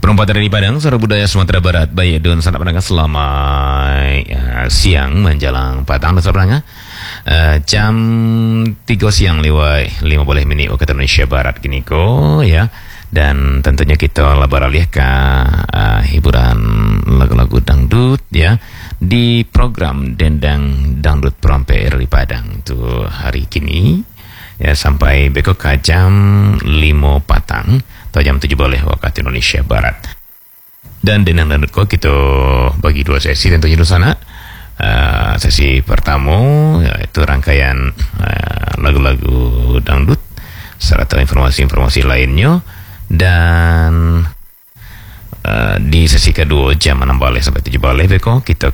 Perempat dari Padang, Suara Budaya Sumatera Barat. Baik, dan sanak pendengar selamat siang menjelang petang, sanak pendengar. Jam 3 siang lewat 15 minit waktu Indonesia Barat gini ko ya. Dan tentunya kita lebar alih ke hiburan lagu-lagu dangdut ya di program Dendang Dangdut Perampai RRI Padang tu hari kini ya sampai besok ke jam 5 petang atau jam 7 boleh waktu Indonesia Barat. Dan Dendang Dangdut ko kita bagi dua sesi tentunya di sana. Sesi pertama yaitu rangkaian lagu-lagu dangdut serta informasi-informasi lainnya. Dan di sesi kedua jam 6 balik sampai 7 balik beko kita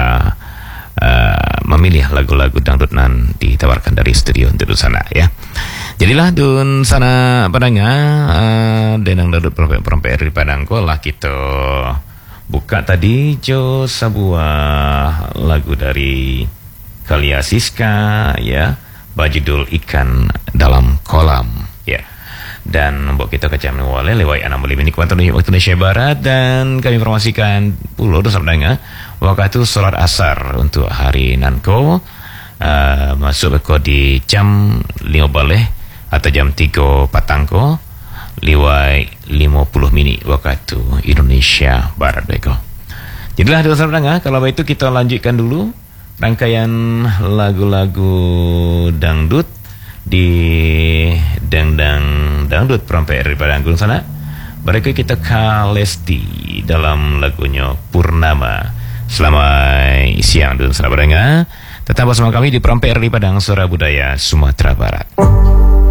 memilih lagu-lagu dangdut nan ditawarkan dari studio untuk sana ya. Jadilah dun sana pendengar Dendang Dangdut Perampai RRI Padang ko lah kita buka tadi jo sebuah lagu dari Kalia Siska ya berjudul Ikan Dalam Kolam ya. Dan buat kita ke jam awalnya lewat 6 menit waktu Indonesia Barat. Dan kami informasikan pulau dosa pendengar waktu solat asar untuk hari nanko masuk ke di jam 5 balik atau jam 3 petang ko lewat 50 minit waktu Indonesia Barat beko. Jadilah dosa pendengar, kalau begitu kita lanjutkan dulu rangkaian lagu-lagu dangdut di Dendang Dangdut Perampai RRI Padang Gunung sana. Berikut kita Lesti dalam lagunya Purnama. Selamat siang dan selamat pendengar. Tetap bersama kami di Perampai RRI Padang, Suara Budaya Sumatera Barat.